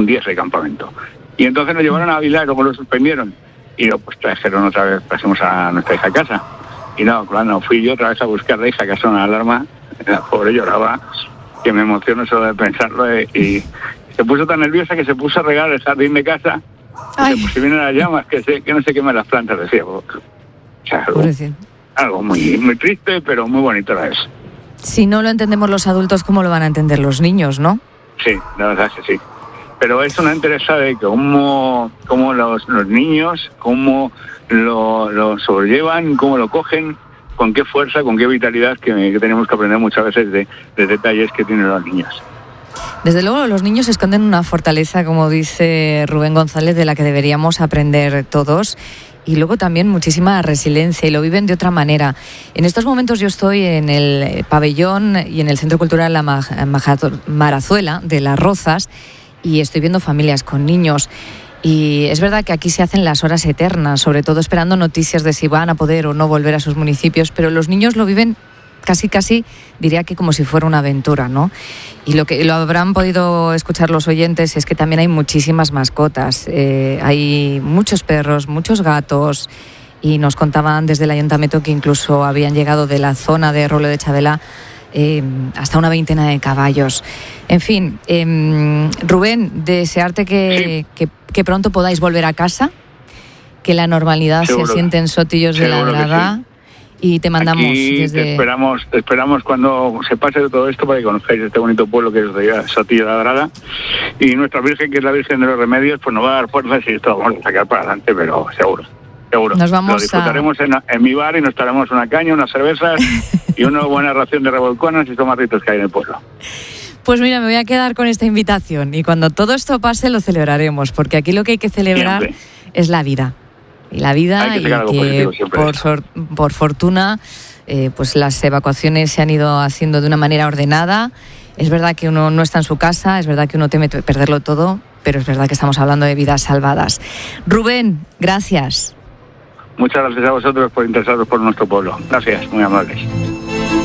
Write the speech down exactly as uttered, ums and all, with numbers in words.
un día ese campamento. Y entonces nos llevaron a Ávila y luego lo suspendieron. Y luego pues trajeron otra vez, pasamos a nuestra hija a casa. Y no, claro, fui yo otra vez a buscar a la hija, que sonó una alarma. La pobre lloraba, que me emociono solo de pensarlo. Y, y se puso tan nerviosa que se puso a regar el jardín de casa. Que pues, si vienen las llamas, que, se, que no se quemen las plantas, decía. O sea, algo, algo muy, muy triste, pero muy bonito a la vez. Si no lo entendemos los adultos, ¿cómo lo van a entender los niños, no? Sí, la verdad es que sí. Pero es una interesa de cómo, cómo los, los niños, cómo lo, lo sobrellevan, cómo lo cogen, con qué fuerza, con qué vitalidad, que, que tenemos que aprender muchas veces de, de detalles que tienen los niños. Desde luego, los niños esconden una fortaleza, como dice Rubén González, de la que deberíamos aprender todos. Y luego también muchísima resiliencia, y lo viven de otra manera. En estos momentos yo estoy en el pabellón y en el Centro Cultural La Marazuela de Las Rozas, y estoy viendo familias con niños. Y es verdad que aquí se hacen las horas eternas, sobre todo esperando noticias de si van a poder o no volver a sus municipios, pero los niños lo viven casi, casi, diría que como si fuera una aventura, ¿no? Y lo que lo habrán podido escuchar los oyentes es que también hay muchísimas mascotas. Eh, hay muchos perros, muchos gatos, y nos contaban desde el ayuntamiento que incluso habían llegado de la zona de Roble de Chavela eh, hasta una veintena de caballos. En fin, eh, Rubén, desearte que, sí. que, que pronto podáis volver a casa, que la normalidad Seguro. se asiente en Sotillos de la Grada. Y te mandamos Aquí desde... te esperamos, te esperamos cuando se pase de todo esto para que conozcáis este bonito pueblo que es Sotillo de la Grada. Y nuestra Virgen, que es la Virgen de los Remedios, pues nos va a dar fuerzas y esto vamos a sacar para adelante, pero seguro, seguro. Nos vamos Lo disfrutaremos a... en, en mi bar y nos estaremos una caña, unas cervezas y una buena ración de revolconas y tomarritos que hay en el pueblo. Pues mira, me voy a quedar con esta invitación y cuando todo esto pase lo celebraremos, porque aquí lo que hay que celebrar Siempre. es la vida. Y la vida, que y que por, sor, por fortuna eh, pues las evacuaciones se han ido haciendo de una manera ordenada. Es verdad que uno no está en su casa, es verdad que uno teme perderlo todo, pero es verdad que estamos hablando de vidas salvadas. Rubén, gracias. Muchas gracias a vosotros por interesaros por nuestro pueblo. Gracias, muy amables.